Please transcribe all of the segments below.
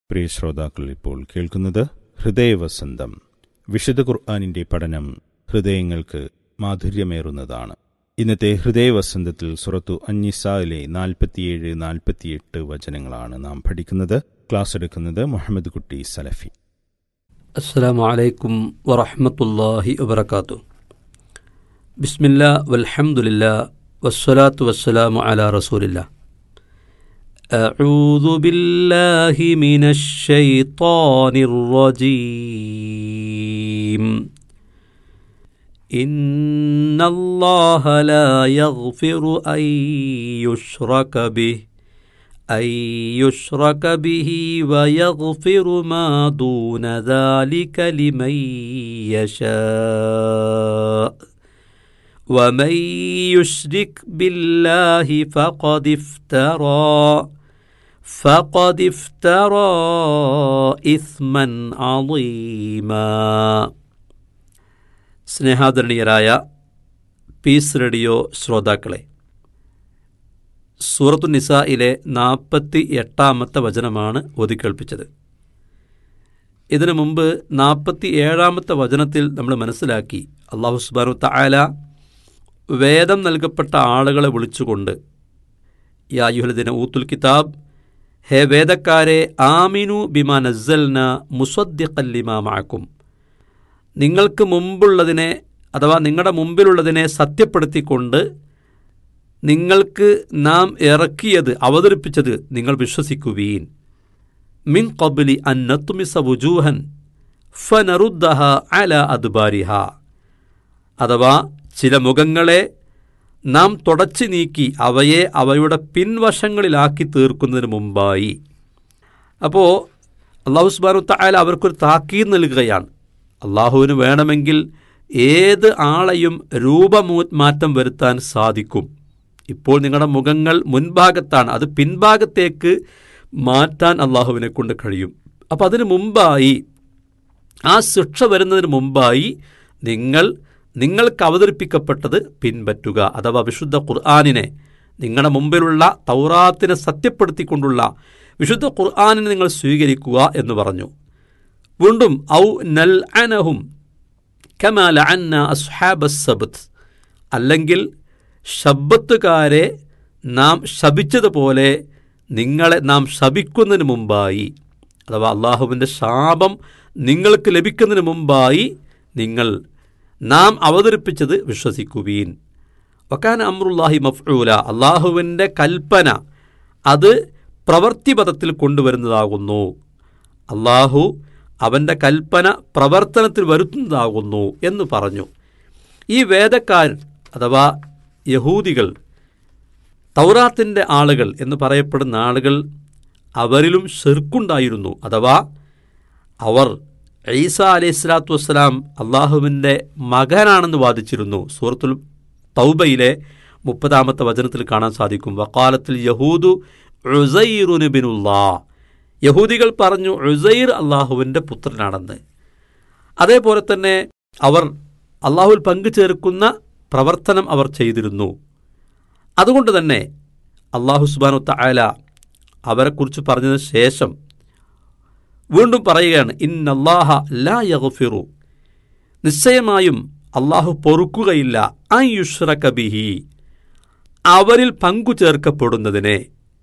പ്രിയ ശ്രോതാക്കൾ, ഇപ്പോൾ കേൾക്കുന്നത് ഹൃദയവസന്തം. വിശുദ്ധ ഖുർആനിന്റെ പഠനം ഹൃദയങ്ങൾക്ക് മാധുര്യമേറുന്നതാണ്. ഇന്നത്തെ ഹൃദയവസന്തത്തിൽ സൂറത്തു അൻ-നിസായിലെ 47-48 വചനങ്ങളാണ് നാം പഠിക്കുന്നത്. ക്ലാസ് എടുക്കുന്നത് മുഹമ്മദ് കുട്ടി സലഫി. അസ്സലാമു അലൈക്കും വറഹ്മത്തുള്ളാഹി വബറകാതുഹു. ബിസ്മില്ലാ വൽഹംദുലില്ലാ വസ്സലാത്തു വസ്സലാമു അലാ റസൂലില്ലാ. അഊദു ബില്ലാഹി മിനശ് ശൈത്വാനിർ റജീം. ഇന്നല്ലാഹ ലാ യഗ്ഫിറു അൻ യുശ്റക ബിഹി വയഗ്ഫിറു മാ ദൂന ദാലിക ലിമൻ യശാ വമൻ യുശ്രിക് ബില്ലാഹി ഫഖദ് ഇഫ്തറാ ഇസ്മൻ അളീമാ. സ്നേഹാദരണീയരായ പീസ് റേഡിയോ ശ്രോതാക്കളെ, സൂറത്തു നിസായിലെ 48 വചനമാണ് ഓതിക്കേൾപ്പിച്ചത്. ഇതിനു മുമ്പ് 47 വചനത്തിൽ നമ്മൾ മനസ്സിലാക്കി, അല്ലാഹു സുബ്ഹാനഹു വ തആല വേദം നൽകപ്പെട്ട ആളുകളെ വിളിച്ചുകൊണ്ട്, യാ അയ്യുഹല്ലദീന ഊത്തുൽ കിതാബ്, ഹേ വേദക്കാരെ, ആമിനു ബിമാ നസ്സൽന മുസദ്ദിഖൻ ലിമാ മഅക്കും, നിങ്ങൾക്ക് മുമ്പുള്ളതിനെ അഥവാ നിങ്ങളുടെ മുമ്പിലുള്ളതിനെ സത്യപ്പെടുത്തിക്കൊണ്ട് നിങ്ങൾക്ക് നാം ഇറക്കിയത്, അവതരിപ്പിച്ചത് നിങ്ങൾ വിശ്വസിക്കുവീൻ. മിൻ ഖബ്ലി അൻ നത്മിസ വുജൂഹൻ ഫനറുദ്ദഹ അലാ അദ്ബാരിഹ, അഥവാ ചില മുഖങ്ങളെ നാം തുടച്ചു നീക്കി അവയെ അവയുടെ പിൻവശങ്ങളിലാക്കി തീർക്കുന്നതിന് മുമ്പായി. അപ്പോൾ അല്ലാഹു സുബ്ഹാനഹു വ തആല അവർക്കൊരു താക്കീത് നൽകുകയാണ്. അള്ളാഹുവിന് വേണമെങ്കിൽ ഏത് ആളെയും രൂപമാറ്റം വരുത്താൻ സാധിക്കും. ഇപ്പോൾ നിങ്ങളുടെ മുഖങ്ങൾ മുൻഭാഗത്താണ്, അത് പിൻഭാഗത്തേക്ക് മാറ്റാൻ അള്ളാഹുവിനെ കൊണ്ട് കഴിയും. അപ്പം അതിനു മുമ്പായി, ആ ശിക്ഷ വരുന്നതിന് മുമ്പായി നിങ്ങൾക്ക് അവതരിപ്പിക്കപ്പെട്ടത് പിൻപറ്റുക, അഥവാ വിശുദ്ധ ഖുർആനിനെ, നിങ്ങളുടെ മുമ്പിലുള്ള തൗറാത്തിനെ സത്യപ്പെടുത്തിക്കൊണ്ടുള്ള വിശുദ്ധ ഖുർആനിനെ നിങ്ങൾ സ്വീകരിക്കുക എന്ന് പറഞ്ഞു. വീണ്ടും ഔ നൽഅനഹും കമാ ലഅന്ന അസ്ഹാബസ് സബ്ത്, അല്ലെങ്കിൽ ശബ്ബത്തുകാരെ നാം ശപിച്ചതുപോലെ നിങ്ങളെ നാം ശപിക്കുന്നതിന് മുമ്പായി, അഥവാ അള്ളാഹുവിൻ്റെ ശാപം നിങ്ങൾക്ക് ലഭിക്കുന്നതിന് മുമ്പായി നാം അവതരിപ്പിച്ചത് വിശ്വസിക്കുവീൻ. വകാന അംറുല്ലാഹി മഫ്ഊല, അള്ളാഹുവിൻ്റെ കൽപ്പന അത് പ്രവൃത്തിപഥത്തിൽ കൊണ്ടുവരുന്നതാകുന്നു. അള്ളാഹു അവൻ്റെ കൽപ്പന പ്രവർത്തനത്തിൽ വരുത്തുന്നതാകുന്നു എന്ന് പറഞ്ഞു. ഈ വേദക്കാർ അഥവാ യഹൂദികൾ, തൗറാത്തിൻ്റെ ആളുകൾ എന്ന് പറയപ്പെടുന്ന ആളുകൾ, അവരിലും ശിർക്കുണ്ടായിരുന്നു. അഥവാ അവർ ഈസാ അലൈഹിസ്സലാത്തു വസ്സലാം അള്ളാഹുവിൻ്റെ മകനാണെന്ന് വാദിച്ചിരുന്നു. സൂറത്തുൽ തൗബയിലെ 30 വചനത്തിൽ കാണാൻ സാധിക്കും, വഖാലത്തിൽ യഹൂദു ഉസൈറുൻ ഇബ്നുല്ലാഹ്, യഹൂദികൾ പറഞ്ഞു ഉസൈർ അള്ളാഹുവിൻ്റെ പുത്രനാണെന്ന്. അതേപോലെ തന്നെ അവർ അള്ളാഹുവിൽ പങ്കുചേർക്കുന്ന പ്രവർത്തനം അവർ ചെയ്തിരുന്നു. അതുകൊണ്ട് തന്നെ അള്ളാഹു സുബ്ഹാനഹു വ തആല അവരെക്കുറിച്ച് പറഞ്ഞതിന് ശേഷം വീണ്ടും പറയുകയാണ്, ഇന്നല്ലാഹ ലാ യഗ്ഫിറു, നിശ്ചയമായും അള്ളാഹു പൊറുക്കുകയില്ല, അൻ യുശ്റക ബിഹി, അവരിൽ പങ്കു ചേർക്കപ്പെടുന്നതിനെ,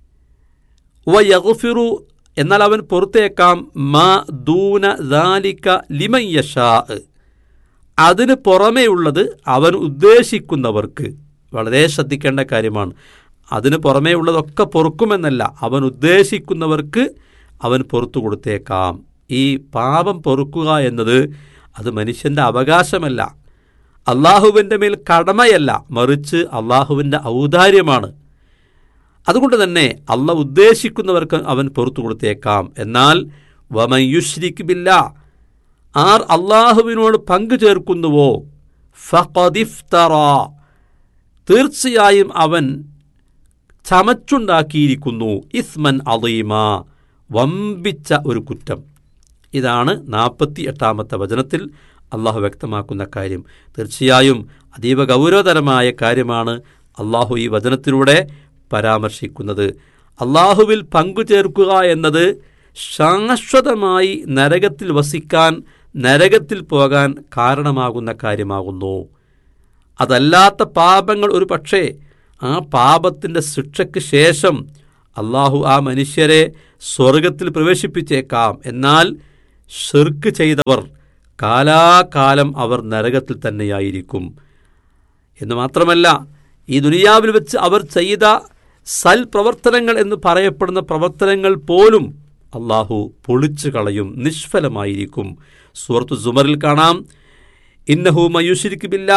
വ യഗ്ഫിറു, എന്നാൽ അവൻ പുറത്തേക്കാം, മാ ദൂന ദാലിക ലിമൻ യശാ, അതിന് പുറമേയുള്ളത് അവൻ ഉദ്ദേശിക്കുന്നവർക്ക്. വളരെ ശ്രദ്ധിക്കേണ്ട കാര്യമാണ്. അതിന് പുറമേ ഉള്ളതൊക്കെ പൊറുക്കുമെന്നല്ല, അവൻ ഉദ്ദേശിക്കുന്നവർക്ക് അവൻ പുറത്തു കൊടുത്തേക്കാം. ഈ പാപം പൊറുക്കുക എന്നത് അത് മനുഷ്യൻ്റെ അവകാശമല്ല, അള്ളാഹുവിൻ്റെ മേൽ കടമയല്ല, മറിച്ച് അള്ളാഹുവിൻ്റെ ഔദാര്യമാണ്. അതുകൊണ്ട് തന്നെ അള്ളാഹ് ഉദ്ദേശിക്കുന്നവർക്ക് അവൻ പുറത്തു കൊടുത്തേക്കാം. എന്നാൽ വമൻ യുശ്രിക് ബില്ലാഹ്, ആർ അള്ളാഹുവിനോട് പങ്കു ചേർക്കുന്നുവോ, ഫഖദ് ഇഫ്തറാ, തീർച്ചയായും അവൻ ചമച്ചുണ്ടാക്കിയിരിക്കുന്നു, ഇസ്മൻ അളീമാ, വമ്പിച്ച ഒരു കുറ്റം. ഇതാണ് 48 വചനത്തിൽ അള്ളാഹു വ്യക്തമാക്കുന്ന കാര്യം. തീർച്ചയായും അതീവ ഗൗരവതരമായ കാര്യമാണ് അള്ളാഹു ഈ വചനത്തിലൂടെ പരാമർശിക്കുന്നത്. അള്ളാഹുവിൽ പങ്കുചേർക്കുക എന്നത് ശാശ്വതമായി നരകത്തിൽ വസിക്കാൻ, നരകത്തിൽ പോകാൻ കാരണമാകുന്ന കാര്യമാകുന്നു. അതല്ലാത്ത പാപങ്ങൾ ഒരു പക്ഷേ ആ പാപത്തിൻ്റെ ശിക്ഷയ്ക്ക് ശേഷം അള്ളാഹു ആ മനുഷ്യരെ സ്വർഗത്തിൽ പ്രവേശിപ്പിച്ചേക്കാം. എന്നാൽ ശിർക്ക് ചെയ്തവർ കാലാകാലം അവർ നരകത്തിൽ തന്നെയായിരിക്കും. എന്ന് മാത്രമല്ല, ഈ ദുനിയാവിൽ വെച്ച് അവർ ചെയ്ത സൽപ്രവർത്തനങ്ങൾ എന്ന് പറയപ്പെടുന്ന പ്രവർത്തനങ്ങൾ പോലും അള്ളാഹു പൊളിച്ചു കളയും, നിഷ്ഫലമായിരിക്കും. സൂറത്തു സുമറിൽ കാണാം, ഇന്നഹു മയുശ്രിക് ബില്ലാ.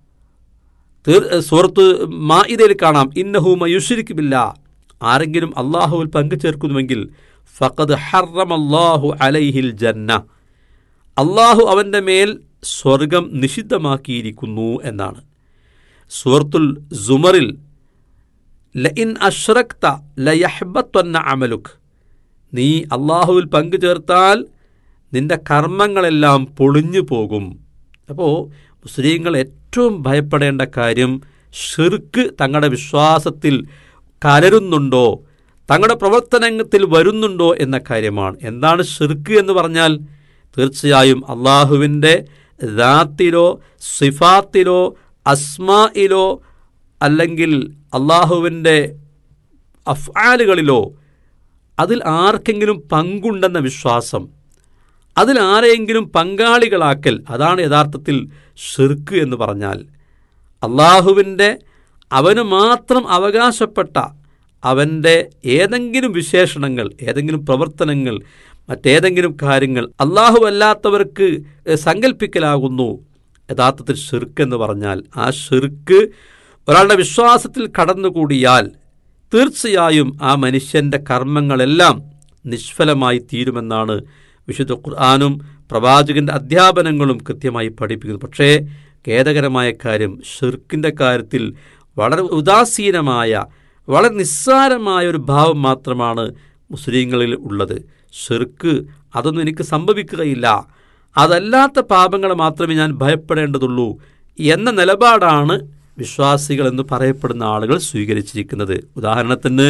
സൂറത്തു മാഇദയിൽ കാണാം, ഇന്നഹു മയുശ്രിക് ബില്ലാ. ആരെങ്കിലും അള്ളാഹുവിൽ പങ്കു ചേർക്കുന്നുവെങ്കിൽ ഫഖദ് ഹറമല്ലാഹു അലൈഹിൽ ജന്ന, അള്ളാഹു അവൻ്റെ മേൽ സ്വർഗം നിഷിദ്ധമാക്കിയിരിക്കുന്നു എന്നാണ്. സൂറത്തുൽ സുമറിൽ ലഇൻ അശ്റക്ത ലയഹ്ബത്വന്ന അമലുക്, നീ അള്ളാഹുവിൽ പങ്കു ചേർത്താൽ നിന്റെ കർമ്മങ്ങളെല്ലാം പൊളിഞ്ഞു പോകും. അപ്പോൾ മുസ്ലിങ്ങൾ ഏറ്റവും ഭയപ്പെടേണ്ട കാര്യം ഷിർക്ക് തങ്ങളുടെ വിശ്വാസത്തിൽ കലരുന്നുണ്ടോ, തങ്ങളുടെ പ്രവർത്തനത്തിൽ വരുന്നുണ്ടോ എന്ന കാര്യമാണ്. എന്താണ് ഷിർക്ക് എന്ന് പറഞ്ഞാൽ? തീർച്ചയായും അള്ളാഹുവിൻ്റെ ദാത്തിലോ സിഫാത്തിലോ അസ്മായിലോ അല്ലെങ്കിൽ അള്ളാഹുവിൻ്റെ അഫ്ആലുകളിലോ അതിൽ ആർക്കെങ്കിലും പങ്കുണ്ടെന്ന വിശ്വാസം, അതിൽ ആരെയെങ്കിലും പങ്കാളികളാക്കൽ, അതാണ് യഥാർത്ഥത്തിൽ ഷിർക്ക് എന്ന് പറഞ്ഞാൽ. അള്ളാഹുവിൻ്റെ അവന് മാത്രം അവകാശപ്പെട്ട അവൻ്റെ ഏതെങ്കിലും വിശേഷണങ്ങൾ, ഏതെങ്കിലും പ്രവർത്തനങ്ങൾ, മറ്റേതെങ്കിലും കാര്യങ്ങൾ അള്ളാഹു അല്ലാത്തവർക്ക് സങ്കല്പിക്കലാകുന്നു യഥാർത്ഥത്തിൽ ഷിർക്ക് എന്ന് പറഞ്ഞാൽ. ആ ഷിർക്ക് ഒരാളുടെ വിശ്വാസത്തിൽ കടന്നുകൂടിയാൽ തീർച്ചയായും ആ മനുഷ്യൻ്റെ കർമ്മങ്ങളെല്ലാം നിഷ്ഫലമായി തീരുമെന്നാണ് വിശുദ്ധ ഖുർആനും പ്രവാചകൻ്റെ അധ്യാപനങ്ങളും കൃത്യമായി പഠിപ്പിക്കുന്നു. പക്ഷേ ഖേദകരമായ കാര്യം, ഷിർക്കിൻ്റെ കാര്യത്തിൽ വളരെ ഉദാസീനമായ, വളരെ നിസ്സാരമായ ഒരു ഭാവം മാത്രമാണ് മുസ്ലിങ്ങളിൽ ഉള്ളത്. ഷിർക്ക് അതൊന്നും എനിക്ക് സംഭവിക്കുകയില്ല, അതല്ലാത്ത പാപങ്ങൾ മാത്രമേ ഞാൻ ഭയപ്പെടേണ്ടതുള്ളൂ എന്ന നിലപാടാണ് വിശ്വാസികൾ എന്ന് പറയപ്പെടുന്ന ആളുകൾ സ്വീകരിച്ചിരിക്കുന്നത്. ഉദാഹരണത്തിന്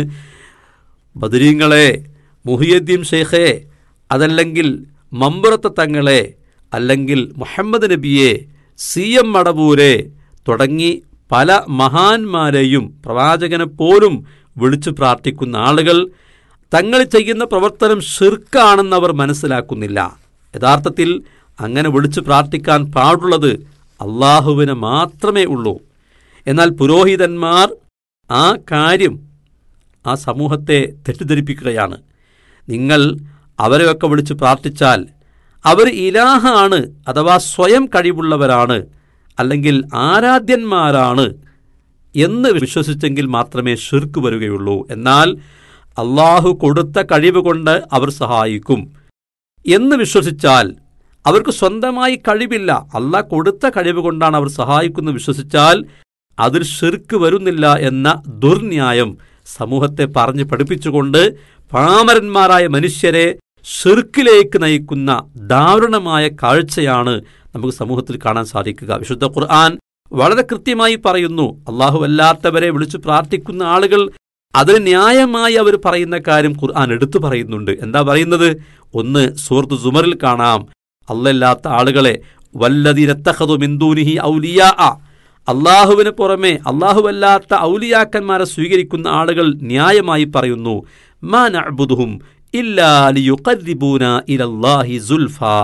ബദരീങ്ങളെ, മുഹിയുദ്ദീൻ ഷെയ്ഖെ, അതല്ലെങ്കിൽ മമ്പുറത്തെ തങ്ങളെ, അല്ലെങ്കിൽ മുഹമ്മദ് നബിയെ, CM മടവൂരെ തുടങ്ങി പല മഹാന്മാരെയും പ്രവാചകനെ പോലും വിളിച്ചു പ്രാർത്ഥിക്കുന്ന ആളുകൾ തങ്ങൾ ചെയ്യുന്ന പ്രവർത്തനം ഷിർക്കാണെന്നവർ മനസ്സിലാക്കുന്നില്ല. യഥാർത്ഥത്തിൽ അങ്ങനെ വിളിച്ചു പ്രാർത്ഥിക്കാൻ പാടുള്ളത് അള്ളാഹുവിനെ മാത്രമേ ഉള്ളൂ. എന്നാൽ പുരോഹിതന്മാർ ആ കാര്യം ആ സമൂഹത്തെ തെറ്റിദ്ധരിപ്പിക്കുകയാണ്. നിങ്ങൾ അവരെയൊക്കെ വിളിച്ച് പ്രാർത്ഥിച്ചാൽ അവർ ഇലാഹാണ്, അഥവാ സ്വയം കഴിവുള്ളവരാണ്, അല്ലെങ്കിൽ ആരാധ്യന്മാരാണ് എന്ന് വിശ്വസിച്ചെങ്കിൽ മാത്രമേ ഷിർക്ക് വരികയുള്ളൂ. എന്നാൽ അള്ളാഹു കൊടുത്ത കഴിവ് കൊണ്ട് അവർ സഹായിക്കും എന്ന് വിശ്വസിച്ചാൽ, അവർക്ക് സ്വന്തമായി കഴിവില്ല, അള്ളാഹ് കൊടുത്ത കഴിവ് കൊണ്ടാണ് അവർ സഹായിക്കുന്നത് വിശ്വസിച്ചാൽ അതിൽ ഷിർക്ക് വരുന്നില്ല എന്ന ദുർന്യായം സമൂഹത്തെ പറഞ്ഞ് പഠിപ്പിച്ചുകൊണ്ട് പാമരന്മാരായ മനുഷ്യരെ ഷിർക്കിലേക്ക് നയിക്കുന്ന ദാരുണമായ കാഴ്ചയാണ് നമുക്ക് സമൂഹത്തിൽ കാണാൻ സാധിക്കുക. വിശുദ്ധ ഖുർആൻ വളരെ കൃത്യമായി പറയുന്നു, അള്ളാഹു അല്ലാത്തവരെ വിളിച്ചു പ്രാർത്ഥിക്കുന്ന ആളുകൾ അതിന് ന്യായമായി അവർ പറയുന്ന കാര്യം ഖുർആൻ എടുത്തു പറയുന്നുണ്ട്. എന്താ പറയുന്നത്? ഒന്ന് സൂറത്ത് സുമറിൽ കാണാം, അല്ലാത്ത ആളുകളെ വല്ലദീന ഇത്തഖദു മിൻ ദൂനിഹി ഔലിയാ, അള്ളാഹുവിന് പുറമെ അള്ളാഹുവല്ലാത്ത ഔലിയാക്കന്മാരെ സ്വീകരിക്കുന്ന ആളുകൾ ന്യായമായി പറയുന്നു, മാ നഅ്ബുദുഹും ഇല്ലാ ലിയുഖർരിബൂനാ ഇലല്ലാഹി സുൽഫാ,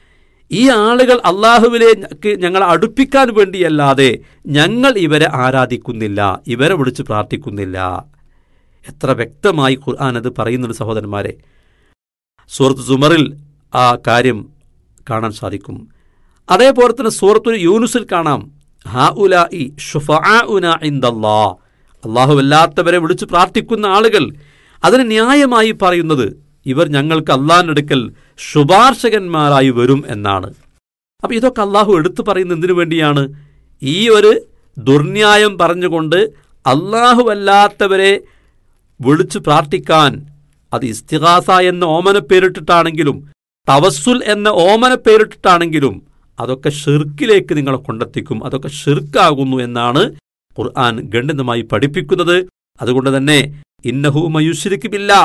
ഈ ആളുകൾ അള്ളാഹുവിലേക്ക് ഞങ്ങളെ അടുപ്പിക്കാൻ വേണ്ടിയല്ലാതെ ഞങ്ങൾ ഇവരെ ആരാധിക്കുന്നില്ല, ഇവരെ വിളിച്ച് പ്രാർത്ഥിക്കുന്നില്ല. എത്ര വ്യക്തമായി ഖുർആൻ അത് പറയുന്നുണ്ട് സഹോദരന്മാരെ. സൂറത്ത് സുമറിൽ ആ കാര്യം കാണാൻ സാധിക്കും. അതേപോലെ തന്നെ സൂറത്തുൽ യൂനുസിൽ കാണാം, ഹഉലാഇ ശുഫആഉനാ ഇൻദല്ലാഹ്, അല്ലാഹുവല്ലാത്തവരെ വിളിച്ചു പ്രാർത്ഥിക്കുന്ന ആളുകൾ അതിന് ന്യായമായി പറയുന്നത് ഇവർ ഞങ്ങൾക്ക് അള്ളാഹിന്റെ അടുക്കൽ ശുപാർശകന്മാരായി വരും എന്നാണ്. അപ്പം ഇതൊക്കെ അള്ളാഹു എടുത്തു പറയുന്നത് എന്തിനു വേണ്ടിയാണ്? ഈ ഒരു ദുർന്യായം പറഞ്ഞുകൊണ്ട് അല്ലാഹുവല്ലാത്തവരെ വിളിച്ചു പ്രാർത്ഥിക്കാൻ, അത് ഇസ്തിഗാസ എന്ന ഓമന പേരിട്ടിട്ടാണെങ്കിലും തവസ്സുൽ എന്ന ഓമന പേരിട്ടിട്ടാണെങ്കിലും അതൊക്കെ ഷിർക്കിലേക്ക് നിങ്ങളെ കൊണ്ടെത്തിക്കും, അതൊക്കെ ഷിർക്കാകുന്നു എന്നാണ് ഖുർആൻ ഗണ്യമായി പഠിപ്പിക്കുന്നത്. അതുകൊണ്ട് തന്നെ ഇന്നഹു മയുശ്രിക് ബില്ലാഹ്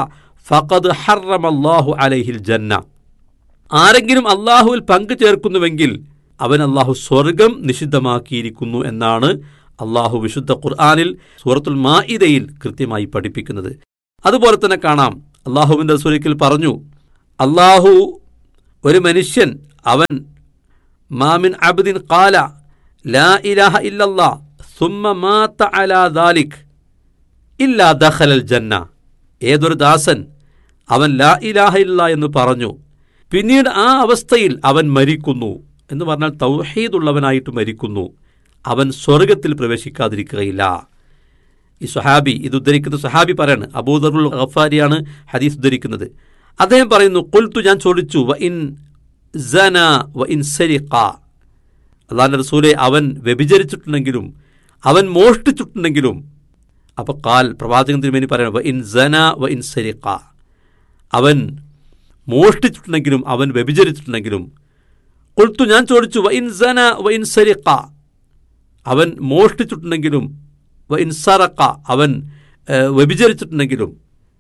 ഫഖദ് ഹറമല്ലാഹു അലൈഹിൽ ജന്ന. ആരെങ്കിലും അള്ളാഹുവിൽ പങ്കു ചേർക്കുന്നുവെങ്കിൽ അവൻ അള്ളാഹു സ്വർഗം നിഷിദ്ധമാക്കിയിരിക്കുന്നു എന്നാണ് അള്ളാഹു വിശുദ്ധ ഖുർആനിൽ സൂറത്തുൽ മാഇദയിൽ കൃത്യമായി പഠിപ്പിക്കുന്നത്. അതുപോലെ തന്നെ കാണാം അള്ളാഹുവിൻ്റെ റസൂൽ പറഞ്ഞു, അള്ളാഹു ഒരു മനുഷ്യൻ അവൻ മാമിൻ അബ്ദിൻ ഖാല ലാ ഇലാഹ ഇല്ലല്ലാഹ് സുമ്മ മാത അലാ ദാലിക് ഇല്ലാ ദഖലൽ ജന്ന. ഏതൊരു ദാസൻ അവൻ ലാ ഇലാഹ ഇല്ലല്ലാഹ് എന്ന് പറഞ്ഞു പിന്നീട് ആ അവസ്ഥയിൽ അവൻ മരിക്കുന്നു എന്ന് പറഞ്ഞാൽ തൗഹീദുള്ളവനായിട്ട് മരിക്കുന്നു, അവൻ സ്വർഗത്തിൽ പ്രവേശിക്കാതിരിക്കുകയില്ല. ഈ സ്വഹാബി, ഇത് ഉദ്ധരിക്കുന്ന സ്വഹാബി പറയാണ്, അബൂദറുൽ ഗഫാരിയാണ് ഹദീസ് ഉദ്ധരിക്കുന്നത്. അദ്ദേഹം പറയുന്നു, ഖുൽതു, ഞാൻ ചോദിച്ചു, വ ഇൻ സന വ ഇൻ സരിഖ, അല്ലാഹുവിന്റെ റസൂലേ അവൻ വ്യഭിചരിച്ചിട്ടുണ്ടെങ്കിലും അവൻ മോഷ്ടിച്ചിട്ടുണ്ടെങ്കിലും. അപ്പോൾ ഖാൽ, പ്രവാചകൻ തിരുമേനി പറയണം, വ ഇൻ സന വ ഇൻ സരിഖ, അവൻ മോഷ്ടിച്ചിട്ടുണ്ടെങ്കിലും അവൻ വ്യഭിചരിച്ചിട്ടുണ്ടെങ്കിലും. ഖുൽതു, ഞാൻ ചോദിച്ചു, വ ഇൻ സന വ ഇൻ സരിഖ, അവൻ മോഷ്ടിച്ചിട്ടുണ്ടെങ്കിലും വ ഇൻ സറഖ, അവൻ വ്യഭിചരിച്ചിട്ടുണ്ടെങ്കിലും.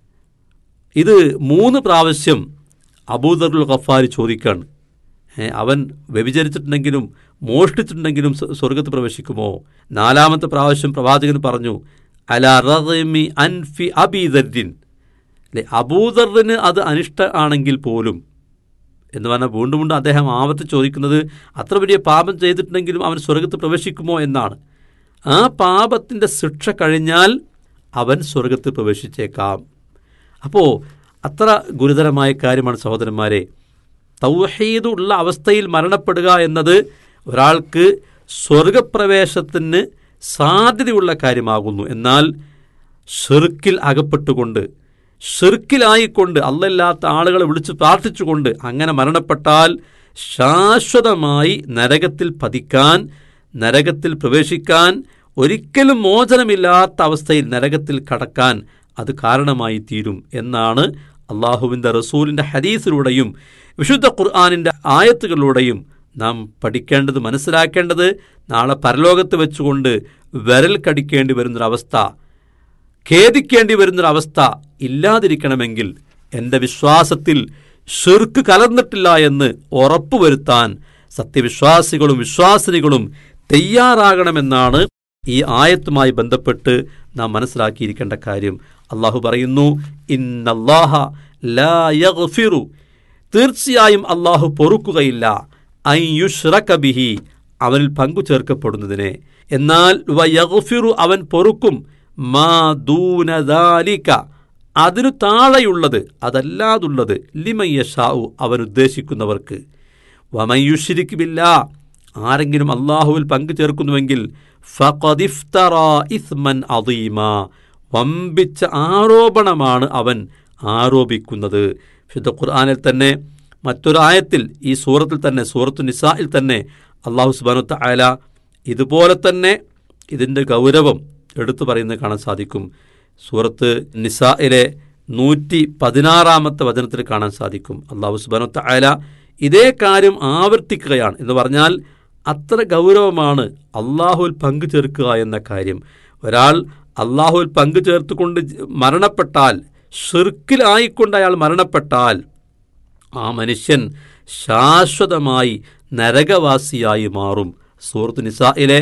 ഇത് 3 പ്രാവശ്യം അബൂദറുൽ ഗഫാരി ചോദിക്കാണ്. അവൻ വ്യഭിചരിച്ചിട്ടുണ്ടെങ്കിലും മോഷ്ടിച്ചിട്ടുണ്ടെങ്കിലും സ്വർഗത്ത് പ്രവേശിക്കുമോ? 4ാമത്തെ പ്രാവശ്യം പ്രവാചകൻ പറഞ്ഞു, അലാ റഗ്മി അൻഫി അബീ ദർരിൻ, അല്ലെ, അബൂദറിന് അത് അനിഷ്ട ആണെങ്കിൽ പോലും എന്ന് പറഞ്ഞാൽ വീണ്ടും വീണ്ടും അദ്ദേഹം ആവർത്തി ചോദിക്കുന്നത് അത്ര വലിയ പാപം ചെയ്തിട്ടുണ്ടെങ്കിലും അവൻ സ്വർഗത്ത് പ്രവേശിക്കുമോ എന്നാണ്. ആ പാപത്തിൻ്റെ ശിക്ഷ കഴിഞ്ഞാൽ അവൻ സ്വർഗത്ത് പ്രവേശിച്ചേക്കാം. അപ്പോൾ അത്ര ഗുരുതരമായ കാര്യമാണ് സഹോദരന്മാരെ. തൗഹീദുള്ള അവസ്ഥയിൽ മരണപ്പെടുക എന്നത് ഒരാൾക്ക് സ്വർഗപ്രവേശത്തിന് സാധ്യതയുള്ള കാര്യമാകുന്നു. എന്നാൽ ഷിർക്കിൽ അകപ്പെട്ടുകൊണ്ട്, ഷിർക്കിലായിക്കൊണ്ട്, അല്ലാത്ത ആളുകളെ വിളിച്ച് പ്രാർത്ഥിച്ചുകൊണ്ട് അങ്ങനെ മരണപ്പെട്ടാൽ ശാശ്വതമായി നരകത്തിൽ പതിക്കാൻ, നരകത്തിൽ പ്രവേശിക്കാൻ, ഒരിക്കലും മോചനമില്ലാത്ത അവസ്ഥയിൽ നരകത്തിൽ കടക്കാൻ അത് കാരണമായി തീരും എന്നാണ് അള്ളാഹുവിൻ്റെ റസൂലിൻ്റെ ഹദീസിലൂടെയും വിശുദ്ധ ഖുർആനിൻ്റെ ആയത്തുകളിലൂടെയും നാം പഠിക്കേണ്ടത്, മനസ്സിലാക്കേണ്ടത്. നാളെ പരലോകത്ത് വെച്ചുകൊണ്ട് വിരൽ കടിക്കേണ്ടി വരുന്നൊരവസ്ഥ, ഖേദിക്കേണ്ടി വരുന്നൊരവസ്ഥ ഇല്ലാതിരിക്കണമെങ്കിൽ എൻ്റെ വിശ്വാസത്തിൽ ഷിർക്ക് കലർന്നിട്ടില്ല എന്ന് ഉറപ്പുവരുത്താൻ സത്യവിശ്വാസികളും വിശ്വാസിനികളും തയ്യാറാകണമെന്നാണ് ഈ ആയത്തുമായി ബന്ധപ്പെട്ട് നാം മനസ്സിലാക്കിയിരിക്കേണ്ട കാര്യം. അള്ളാഹു പറയുന്നു, ഇന്നല്ലാഹ ലാ യഗ്ഫിറു, തീർച്ചയായും അള്ളാഹു പൊറുക്കുകയില്ല, അൻ യുശ്റക ബിഹി, അവനിൽ പങ്കു ചേർക്കപ്പെടുന്നതിനെ. എന്നാൽ വയഗ്ഫിറു, അവൻ പൊറുക്കും, മാ ദൂന ദാലിക, അതിനു താഴെയുള്ളത്, അതല്ലാതുള്ളത്, ലിമൻ യശാഉ, അവൻ ഉദ്ദേശിക്കുന്നവർക്ക്. വമൻ യുശ്രിക് ബില്ലാഹ്, ആരെങ്കിലും അള്ളാഹുവിൽ പങ്കു ചേർക്കുന്നുവെങ്കിൽ ഫഖദ് ഇഫ്തറാ ഇസ്മൻ അദീമാ, വമ്പിച്ച ആരോപണമാണ് അവൻ ആരോപിക്കുന്നത്. വിശുദ്ധ ഖുർആനിൽ തന്നെ മറ്റൊരു ആയത്തിൽ, ഈ സൂറത്തിൽ തന്നെ, സൂറത്തു നിസായിൽ തന്നെ അല്ലാഹു സുബ്ഹാനഹു വ തആല ഇതുപോലെ തന്നെ ഇതിൻ്റെ ഗൗരവം എടുത്തു പറയുന്നത് കാണാൻ സാധിക്കും. സൂറത്ത് നിസായിലെ 116 വചനത്തിൽ കാണാൻ സാധിക്കും. അല്ലാഹു സുബ്ഹാനഹു വ തആല ഇതേ കാര്യം ആവർത്തിക്കുകയാണ്. എന്ന് പറഞ്ഞാൽ അത്ര ഗൗരവമാണ് അള്ളാഹുവിൽ പങ്കു ചേർക്കുക എന്ന കാര്യം. ഒരാൾ അള്ളാഹുവിൽ പങ്കു ചേർത്തുകൊണ്ട് മരണപ്പെട്ടാൽ, ഷിർക്കിലായിക്കൊണ്ട് അയാൾ മരണപ്പെട്ടാൽ, ആ മനുഷ്യൻ ശാശ്വതമായി നരകവാസിയായി മാറും. സൂറത്ത് നിസായിലെ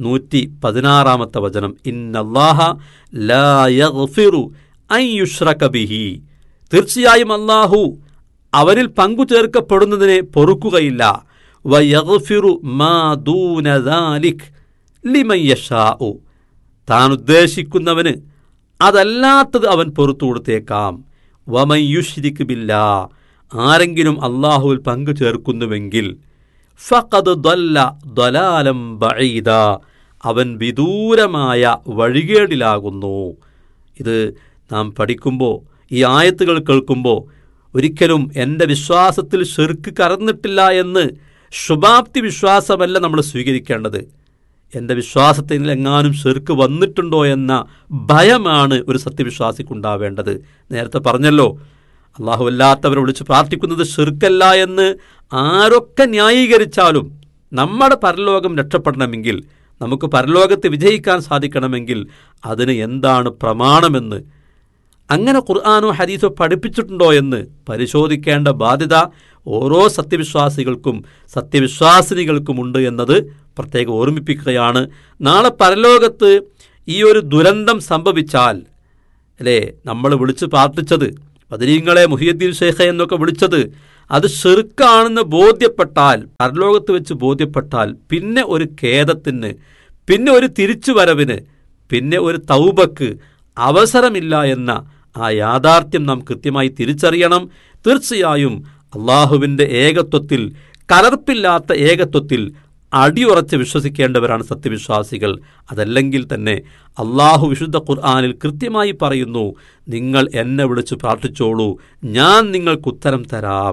116 വചനം, ഇന്നല്ലാഹ ലാ യഗ്ഫിറു അൻ യുശ്റക ബിഹി, തീർച്ചയായും അള്ളാഹു അവനിൽ പങ്കു ചേർക്കപ്പെടുന്നതിനെ പൊറുക്കുകയില്ല. വയഗ്ഫിറു മാ ദൂന ദാലിക് ലിമൻ യശാഉ, താൻ ഉദ്ദേശിക്കുന്നവന് അതല്ലാത്തത് അവൻ പുറത്തു കൊടുത്തേക്കാം. വമൻ യുശ്രിക് ബില്ലാഹ്, ആരെങ്കിലും അള്ളാഹുവിൽ പങ്കു ചേർക്കുന്നുവെങ്കിൽ ഫഖദ് ദല്ല ദലാലം ബഈദ, അവൻ വിദൂരമായ വഴികേടിലാകുന്നു. ഇത് നാം പഠിക്കുമ്പോൾ, ഈ ആയത്തുകൾ കേൾക്കുമ്പോൾ ഒരിക്കലും എൻ്റെ വിശ്വാസത്തിൽ ഷിർക്ക് കലർന്നിട്ടില്ല എന്ന് ശുഭാപ്തി വിശ്വാസമല്ല നമ്മൾ സ്വീകരിക്കേണ്ടത്. എൻ്റെ വിശ്വാസത്തിൽ എങ്ങാനും ഷിർക്ക് വന്നിട്ടുണ്ടോ എന്ന ഭയമാണ് ഒരു സത്യവിശ്വാസിക്കുണ്ടാവേണ്ടത്. നേരത്തെ പറഞ്ഞല്ലോ, അള്ളാഹു അല്ലാത്തവരെ വിളിച്ച് പ്രാർത്ഥിക്കുന്നത് ഷിർക്കല്ല എന്ന് ആരൊക്കെ ന്യായീകരിച്ചാലും നമ്മുടെ പരലോകം രക്ഷപ്പെടണമെങ്കിൽ, നമുക്ക് പരലോകത്ത് വിജയിക്കാൻ സാധിക്കണമെങ്കിൽ അതിന് എന്താണ് പ്രമാണമെന്ന്, അങ്ങനെ ഖുർആനോ ഹദീസോ പഠിപ്പിച്ചിട്ടുണ്ടോ എന്ന് പരിശോധിക്കേണ്ട ബാധ്യത ഓരോ സത്യവിശ്വാസികൾക്കും സത്യവിശ്വാസിനികൾക്കുമുണ്ട് എന്നത് പ്രത്യേകം ഓർമ്മിപ്പിക്കുകയാണ്. നാളെ പരലോകത്ത് ഈ ഒരു ദുരന്തം സംഭവിച്ചാൽ, അല്ലേ, നമ്മൾ വിളിച്ച് പ്രാർത്ഥിച്ചത് ബദരീങ്ങളെ മുഹിയുദ്ദീൻ ഷേഖെ എന്നൊക്കെ വിളിച്ചത് അത് ശിർക്കാണെന്ന് ബോധ്യപ്പെട്ടാൽ, പരലോകത്ത് വെച്ച് ബോധ്യപ്പെട്ടാൽ, പിന്നെ ഒരു ഖേദത്തിന്, പിന്നെ ഒരു തിരിച്ചുവരവിന്, പിന്നെ ഒരു തൗബക്ക് അവസരമില്ല എന്ന ആ യാഥാർത്ഥ്യം നാം കൃത്യമായി തിരിച്ചറിയണം. തീർച്ചയായും അള്ളാഹുവിൻ്റെ ഏകത്വത്തിൽ, കലർപ്പില്ലാത്ത ഏകത്വത്തിൽ അടിയുറച്ച് വിശ്വസിക്കേണ്ടവരാണ് സത്യവിശ്വാസികൾ. അതല്ലെങ്കിൽ തന്നെ അള്ളാഹു വിശുദ്ധ ഖുർആനിൽ കൃത്യമായി പറയുന്നു, നിങ്ങൾ എന്നെ വിളിച്ച് പ്രാർത്ഥിച്ചോളൂ, ഞാൻ നിങ്ങൾക്ക് ഉത്തരം തരാം.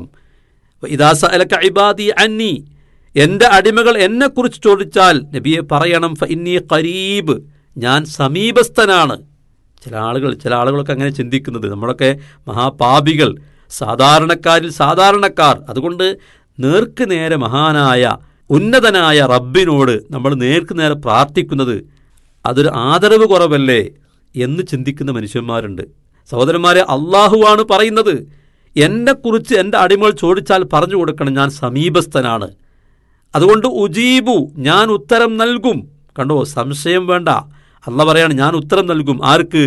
ഇദാ സഅലക ഇബാദി അന്നി, എൻ്റെ അടിമകൾ എന്നെക്കുറിച്ച് ചോദിച്ചാൽ നബിയെ പറയണം, ഫഇന്നി ഖരീബ്, ഞാൻ സമീപസ്ഥനാണ്. ചില ആളുകളൊക്കെ അങ്ങനെ ചിന്തിക്കുന്നത്, നമ്മളൊക്കെ മഹാപാപികൾ, സാധാരണക്കാരിൽ സാധാരണക്കാർ. അതുകൊണ്ട് നേർക്ക് നേരെ മഹാനായ ഉന്നതനായ റബ്ബിനോട് നമ്മൾ നേർക്ക് നേരെ പ്രാർത്ഥിക്കുന്നത് അതൊരു ആദരവ് കുറവല്ലേ എന്ന് ചിന്തിക്കുന്ന മനുഷ്യന്മാരുണ്ട്. സഹോദരന്മാരെ, അള്ളാഹുവാണ് പറയുന്നത്, എന്നെക്കുറിച്ച് എൻ്റെ അടിമകൾ ചോദിച്ചാൽ പറഞ്ഞു കൊടുക്കണം, ഞാൻ സമീപസ്ഥനാണ്. അതുകൊണ്ട് ഉജീബു, ഞാൻ ഉത്തരം നൽകും. കണ്ടോ, സംശയം വേണ്ട. അള്ളാഹ് പറയാണ്, ഞാൻ ഉത്തരം നൽകും. ആർക്ക്?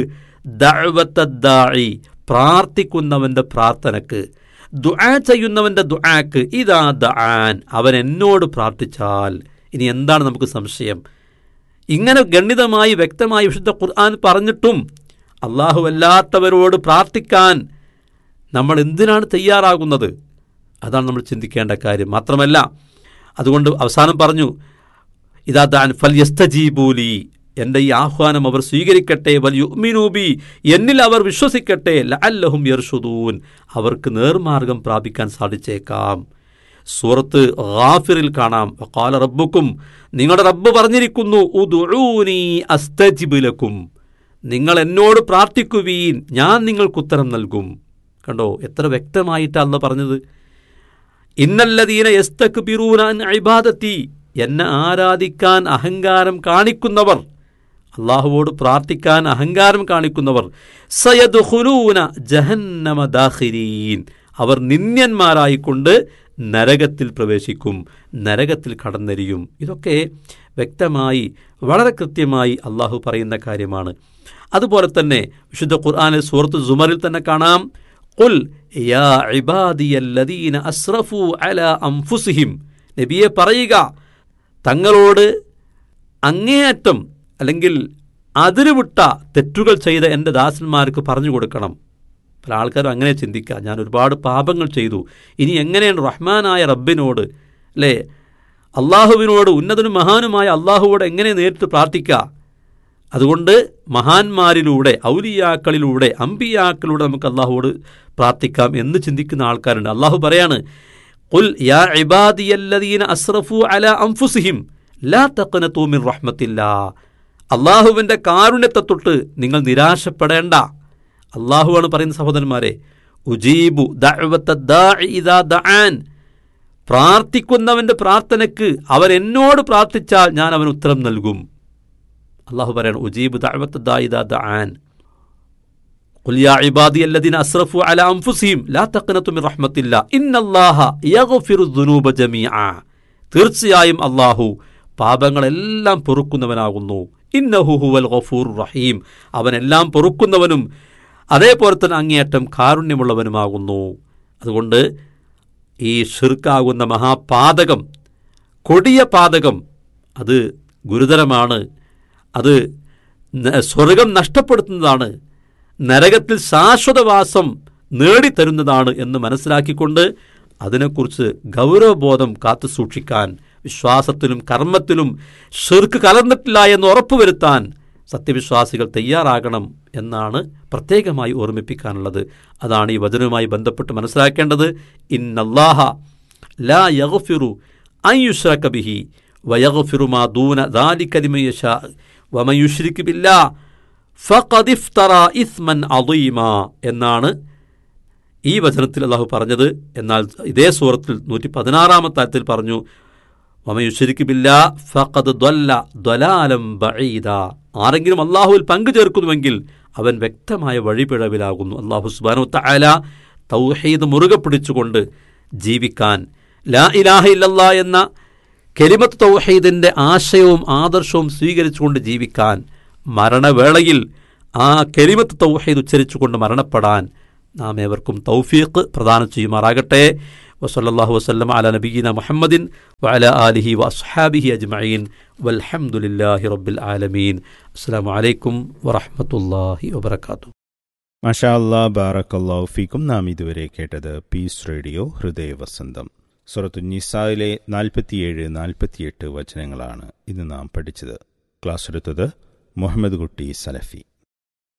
ദഅവത്തദ്ദാഇ, പ്രാർത്ഥിക്കുന്നവൻ്റെ പ്രാർത്ഥനക്ക്, ദുആ ചെയ്യുന്നവൻ്റെ ദുആക്ക്. ഇദാ ദഅാൻ, അവൻ എന്നോട് പ്രാർത്ഥിച്ചാൽ. ഇനി എന്താണ് നമുക്ക് സംശയം? ഇങ്ങനെ ഗണ്ഡിതമായി വ്യക്തമായി വിശുദ്ധ ഖുർആൻ പറഞ്ഞിട്ടും അള്ളാഹു അല്ലാത്തവരോട് പ്രാർത്ഥിക്കാൻ നമ്മൾ എന്തിനാണ് തയ്യാറാകുന്നത്? അതാണ് നമ്മൾ ചിന്തിക്കേണ്ട കാര്യം. മാത്രമല്ല, അതുകൊണ്ട് അവസാനം പറഞ്ഞു, ഇദാ ദഅാൻ ഫൽയസ്തജീബൂലി, എൻ്റെ ഈ ആഹ്വാനം അവർ സ്വീകരിക്കട്ടെ, വൽയുഅ്മിനൂ ബി, എന്നിൽ അവർ വിശ്വസിക്കട്ടെ, ലഅല്ലഹും യർഷുദൂൻ, അവർക്ക് നേർമാർഗം പ്രാപിക്കാൻ സാധിച്ചേക്കാം. സൂറത്ത് ഗാഫിറിൽ കാണാം, വഖാല റബ്ബുക്കും, നിങ്ങളുടെ റബ്ബ് പറഞ്ഞിരിക്കുന്നു, ഉദ്ഉനി അസ്തജിബ് ലക്കും, നിങ്ങൾ എന്നോട് പ്രാർത്ഥിക്കുവീൻ, ഞാൻ നിങ്ങൾക്ക് ഉത്തരം നൽകും. കണ്ടോ, എത്ര വ്യക്തമായിട്ടാണ് അല്ലാഹ് പറഞ്ഞത്. ഇന്നല്ലദീന യസ്തക്ബിറൂന അൻ ഇബാദത്തി, എന്നെ ആരാധിക്കാൻ അഹങ്കാരം കാണിക്കുന്നവർ, അള്ളാഹുവോട് പ്രാർത്ഥിക്കാൻ അഹങ്കാരം കാണിക്കുന്നവർ, സയദ്ഖുലൂന ജഹന്നമ ദാഖിരീൻ, അവർ നിന്ദ്യന്മാരായിക്കൊണ്ട് നരകത്തിൽ പ്രവേശിക്കും, നരകത്തിൽ കടന്നെരിയും. ഇതൊക്കെ വ്യക്തമായി വളരെ കൃത്യമായി അള്ളാഹു പറയുന്ന കാര്യമാണ്. അതുപോലെ തന്നെ വിശുദ്ധ ഖുർആനിൽ സൂറത്ത് സുമറിൽ തന്നെ കാണാം, ഖുൽ യാ ഇബാദിയല്ലദീന അസ്റഫു അലാ അൻഫുസിഹിം, നബിയെ പറയുക, തങ്ങളോട് അങ്ങേയറ്റം അല്ലെങ്കിൽ അതിരുവിട്ട തെറ്റുകൾ ചെയ്ത എൻ്റെ ദാസന്മാർക്ക് പറഞ്ഞു കൊടുക്കണം. പല ആൾക്കാരും അങ്ങനെ ചിന്തിക്കുക, ഞാൻ ഒരുപാട് പാപങ്ങൾ ചെയ്തു, ഇനി എങ്ങനെയാണ് റഹ്മാനായ റബ്ബിനോട്, അല്ലേ, അള്ളാഹുവിനോട്, ഉന്നതനും മഹാനുമായ അള്ളാഹുവോട് എങ്ങനെ നേരിട്ട് പ്രാർത്ഥിക്കുക? അതുകൊണ്ട് മഹാന്മാരിലൂടെ, ഔലിയാക്കളിലൂടെ, അമ്പിയാക്കളിലൂടെ നമുക്ക് അള്ളാഹുവോട് പ്രാർത്ഥിക്കാം എന്ന് ചിന്തിക്കുന്ന ആൾക്കാരുണ്ട്. അള്ളാഹു പറയാണ്, ഖുൽ യാ ഇബാദിയല്ലദീന അസ്റഫു അലാ അൻഫുസിഹിം ലാ തഖ്നതു മിൻ റഹ്മത്തില്ലാ, അള്ളാഹുവിൻ്റെ കാരുണ്യത്തെ തൊട്ട് നിങ്ങൾ നിരാശപ്പെടേണ്ട. അള്ളാഹുവാണ് പറയുന്ന സഹോദരന്മാരെ, ഉജീബു ദഅവത്തദ്ദാഇ ഇദാ ദഅാൻ, പ്രാർത്ഥിക്കുന്നവൻ്റെ പ്രാർത്ഥനയ്ക്ക് അവൻ എന്നോട് പ്രാർത്ഥിച്ചാൽ ഞാൻ അവന് ഉത്തരം നൽകും. അള്ളാഹു പറയാണ്, ഉജീബു ദഅവത്തദ്ദാഇ ഇദാ ദഅാൻ, ഖുൽ യാ ഇബാദിയല്ലദീന അസ്റഫു അലാ അൻഫുസിഹിം ലാ തഖ്നതു മിൻ റഹ്മത്തില്ലാ ഇന്നല്ലാഹ യഗ്ഫിറു ദുനൂബ ജമീഅ, തീർച്ചയായും അള്ളാഹു പാപങ്ങളെല്ലാം പൊറുക്കുന്നവനാകുന്നു. ഇന്നഹു ഹുവൽ ഗഫൂറുർ റഹീം, അവനെല്ലാം പൊറുക്കുന്നവനും അതേപോലെ തന്നെ അങ്ങേയറ്റം കാരുണ്യമുള്ളവനുമാകുന്നു. അതുകൊണ്ട് ഈ ഷിർക്കാകുന്ന മഹാപാതകം, കൊടിയ പാതകം, അത് ഗുരുതരമാണ്. അത് സ്വർഗം നഷ്ടപ്പെടുത്തുന്നതാണ്, നരകത്തിൽ ശാശ്വതവാസം നേടിത്തരുന്നതാണ് എന്ന് മനസ്സിലാക്കിക്കൊണ്ട് അതിനെക്കുറിച്ച് ഗൗരവബോധം കാത്തു സൂക്ഷിക്കാൻ, വിശ്വാസത്തിലും കർമ്മത്തിലും ഷിർക്ക് കലർന്നിട്ടില്ല എന്ന് ഉറപ്പുവരുത്താൻ സത്യവിശ്വാസികൾ തയ്യാറാകണം എന്നാണ് പ്രത്യേകമായി ഓർമ്മിപ്പിക്കാനുള്ളത്. അതാണ് ഈ വചനവുമായി ബന്ധപ്പെട്ട് മനസ്സിലാക്കേണ്ടത്. ഇന്നല്ലാഹ ലാ യഗ്ഫിറു അൻ യുശ്റക ബിഹി വയഗ്ഫിറു മാ ദൂന ദാലിക ലിമൻ യശാ വമൻ യുശ്രിക് ബില്ലാഹ് ഫഖദ് ഇഫ്തറാ ഇസ്മൻ അദീമാ എന്നാണ് ഈ വചനത്തിൽ അല്ലാഹു പറഞ്ഞത്. എന്നാൽ ഇതേ സൂറത്തിൽ 116-ാമത്തെ ആയത്തിൽ പറഞ്ഞു, വമൻ യുശ്രിക് ബില്ലാഹ് ഫഖദ് ضل ضلالا بعيدا, ആരെങ്കിലും അല്ലാഹുവിൽ പങ്കു ചേർക്കുന്നുവെങ്കിൽ അവൻ വ്യക്തമായ വഴിപിഴവിലാകുന്നു. അല്ലാഹു സുബ്ഹാനഹു വ തആല തൗഹീദ് മുറുകെ പിടിച്ചുകൊണ്ട് ജീവിക്കാൻ, ലാ ഇലാഹ ഇല്ലല്ലാഹ് എന്ന കലിമത്ത് തൗഹീദിൻ്റെ ആശയവും ആദർശവും സ്വീകരിച്ചുകൊണ്ട് ജീവിക്കാൻ, മരണവേളയിൽ ആ കലിമത്ത് തൗഹീദ് ഉച്ചരിച്ചുകൊണ്ട് മരണപ്പെടാൻ നാം ഏവർക്കും തൗഫീഖ് പ്രദാനം ചെയ്യുമാറാകട്ടെ. വസല്ലല്ലാഹു വസല്ലമ അലാ നബിയ്യിന മുഹമ്മദിൻ വഅലാ ആലിഹി വഅസ്ഹാബിഹി അജ്മഈൻ വൽഹംദുലില്ലാഹി റബ്ബിൽ ആലമീൻ. അസ്സലാമു അലൈക്കും വറഹ്മത്തുള്ളാഹി വബറകാതുഹു. മാഷാ അല്ലാഹ്, ബാറക്കല്ലാഹു ഫീക്കും. നാം ഇതുവരെ കേട്ടത് പീസ് റേഡിയോ ഹൃദയവസന്തം. സൂറത്തു നിസായിലെ 47-48 വചനങ്ങളാണ് ഇന്ന് നാം പഠിച്ചത്. ക്ലാസ് എടുത്തത് മുഹമ്മദ് കുട്ടി സലഫി.